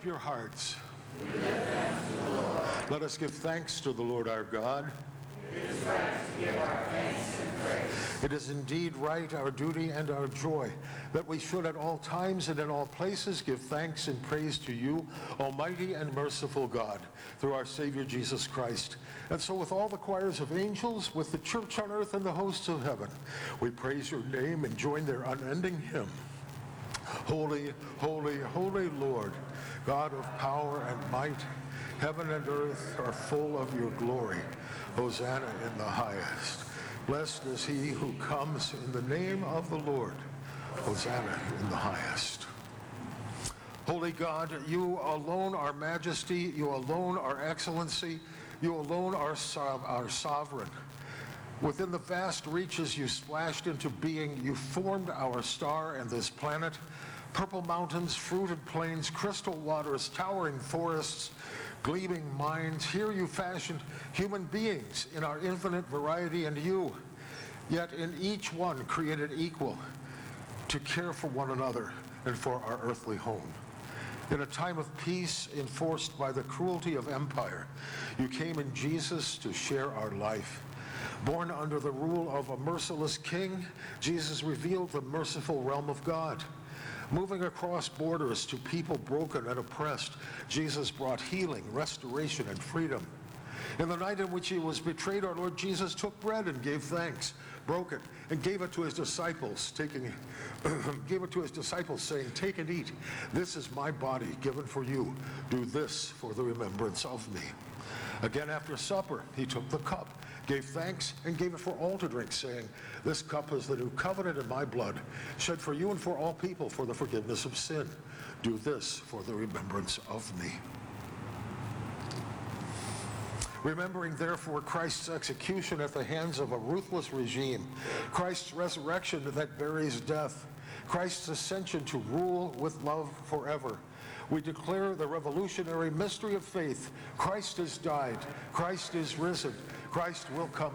up your hearts. Let us give thanks to the Lord our God. It is indeed right, our duty and our joy, that we should at all times and in all places give thanks and praise to you, Almighty and merciful God, through our Savior Jesus Christ. And so with all the choirs of angels, with the church on earth and the hosts of heaven, we praise your name and join their unending hymn. Holy, holy, holy Lord, God of power and might, heaven and earth are full of your glory. Hosanna in the highest. Blessed is he who comes in the name of the Lord. Hosanna in the highest. Holy God, you alone are majesty, you alone are excellency, you alone are sovereign. Within the vast reaches you splashed into being, you formed our star and this planet. Purple mountains, fruited plains, crystal waters, towering forests, gleaming mines. Here you fashioned human beings in our infinite variety, and you, yet in each one created equal to care for one another and for our earthly home. In a time of peace enforced by the cruelty of empire, you came in Jesus to share our life. Born under the rule of a merciless king, Jesus revealed the merciful realm of God. Moving across borders to people broken and oppressed, Jesus brought healing, restoration, and freedom. In the night in which he was betrayed, our Lord Jesus took bread and gave thanks, broke it, and gave it to his disciples, saying, "Take and eat. This is my body given for you. Do this for the remembrance of me." Again, after supper, he took the cup, gave thanks, and gave it for all to drink, saying, "This cup is the new covenant in my blood, shed for you and for all people for the forgiveness of sin. Do this for the remembrance of me." Remembering, therefore, Christ's execution at the hands of a ruthless regime, Christ's resurrection that buries death, Christ's ascension to rule with love forever, we declare the revolutionary mystery of faith. Christ has died. Christ is risen. Christ will come